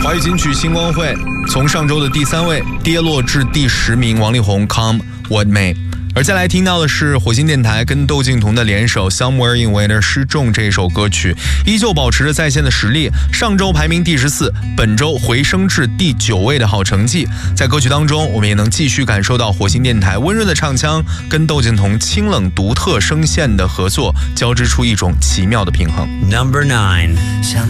华语金曲星光会从上周的第3位跌落至第10名，王力宏 Come What May。而再来听到的是火星电台跟窦靖童的联手 Somewhere in Winter 失重这一首歌曲，依旧保持着在线的实力，上周排名第14，本周回升至第9位的好成绩。在歌曲当中，我们也能继续感受到火星电台温润的唱腔跟窦靖童清冷独特声线的合作，交织出一种奇妙的平衡。 Number 9。